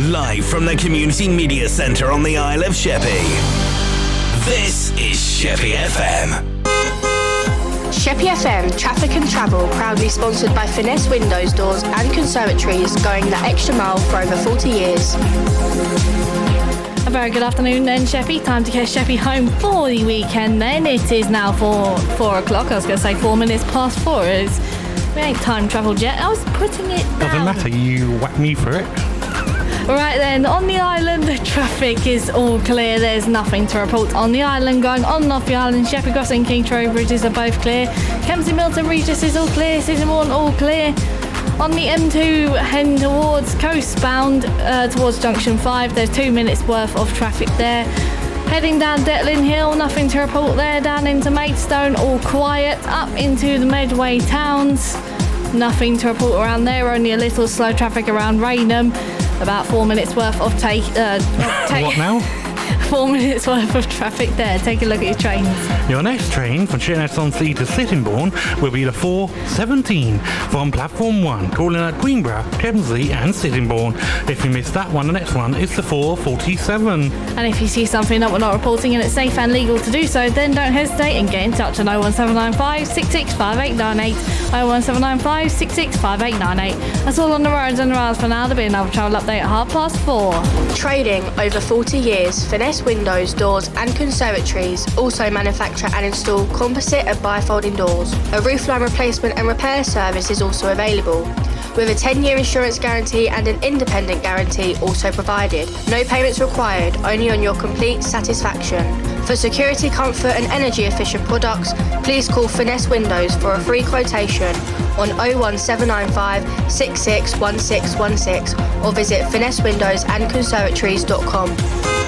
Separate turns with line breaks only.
Live from the Community Media Centre on the Isle of Sheppey. This is Sheppey FM.
Sheppey FM Traffic and Travel, proudly sponsored by Finesse Windows, Doors and Conservatories, going the extra mile for over 40 years.
A very good afternoon then, Sheppey. Time to get Sheppey home for the weekend then. It is now 4 o'clock. I was going to say 4 minutes past 4. We ain't time travelled yet. I was putting it down.
Doesn't matter, you whack me for it.
Right then, on the island, the traffic is all clear. There's nothing to report on the island. Going on and off the island, Sheppey Crossing, King Troy bridges are both clear. Kempsey Milton Regis is all clear. Sisselmorton all clear. On the M2 heading towards coastbound, towards Junction 5, there's 2 minutes worth of traffic there. Heading down Detlin Hill, nothing to report there. Down into Maidstone, all quiet. Up into the Medway towns, nothing to report around there. Only a little slow traffic around Raynham. About 4 minutes worth of
What now?
4 minutes worth of traffic there. Take a look at your trains.
Your next train from Sheerness-on-Sea to Sittingbourne will be the 4:17 from Platform 1, calling at Queenborough, Kemsley and Sittingbourne. If you missed that one, the next one is the 4:47.
And if you see something that we're not reporting and it's safe and legal to do so, then don't hesitate and get in touch on 01795 665898, 01795 665898. That's all on the roads and the rails for now. There'll be another travel update at 4:30.
Trading over 40 years, Finesse Windows, Doors and Conservatories also manufacture and install composite and bifolding doors. A roofline replacement and repair service is also available, with a 10-year insurance guarantee and an independent guarantee also provided. No payments required, only on your complete satisfaction. For security, comfort and energy efficient products, please call Finesse Windows for a free quotation on 01795 661616 or visit finessewindowsandconservatories.com.